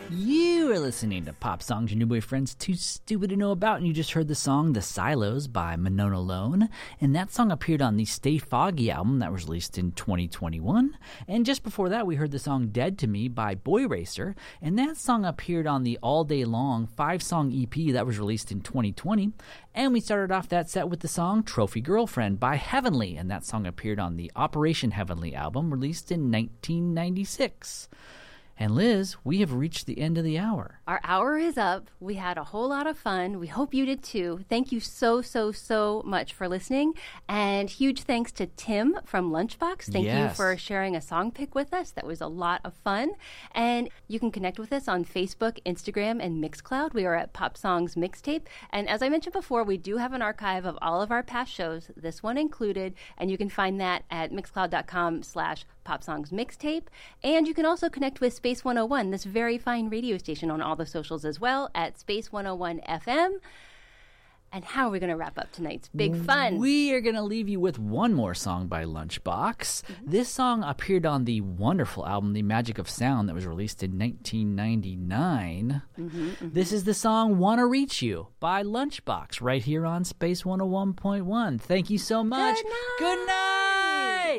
You are listening to Pop Songs Your New Boyfriend's Too Stupid to Know About, and you just heard the song The Silos by Monona Lone, and that song appeared on the Stay Foggy album that was released in 2021. And just before that, we heard the song Dead to Me by Boy Racer, and that song appeared on the All Day Long 5-song EP that was released in 2020. And we started off that set with the song Trophy Girlfriend by Heavenly, and that song appeared on the Operation Heavenly album released in 1996. And Liz, we have reached the end of the hour. Our hour is up. We had a whole lot of fun. We hope you did too. Thank you so much for listening. And huge thanks to Tim from Lunchbox. Thank you for sharing a song pick with us. That was a lot of fun. And you can connect with us on Facebook, Instagram, and Mixcloud. We are at Pop Songs Mixtape. And as I mentioned before, we do have an archive of all of our past shows, this one included. And you can find that at mixcloud.com/popsongsmixtape. And you can also connect with Space 101, this very fine radio station, on all the socials as well, at Space 101 FM. And how are we going to wrap up tonight's big fun? We are going to leave you with one more song by Lunchbox. Mm-hmm. This song appeared on the wonderful album The Magic of Sound that was released in 1999. This is the song Wanna Reach You by Lunchbox right here on Space 101.1. Thank you so much. Good night. Good night.